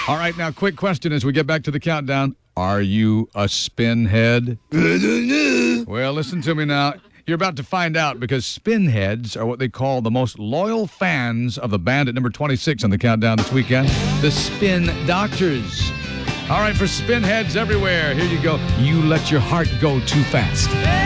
All right, now, quick question as we get back to the countdown. Are you a spinhead? I don't know. Well, listen to me now. You're about to find out because spinheads are what they call the most loyal fans of the band at number 26 on the countdown this weekend, the Spin Doctors. All right, for spinheads everywhere, here you go. You let your heart go too fast.